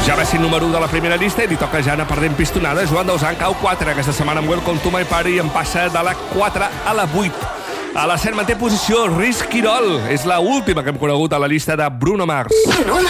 Ja va ser número 1 de la primera llista i li toca ja anar perdent pistonada. Joan Dausà cau 4 aquesta setmana amb Welcome to my party i en passa de la 4 a la 8. A la 7 manté posició Risquirol. És la última que hem conegut a la llista de Bruno Mars. Bruno